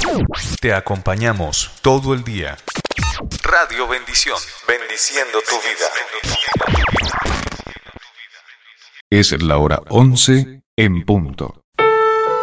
Te acompañamos todo el día. Radio Bendición, bendiciendo tu vida. Es la hora 11 en punto.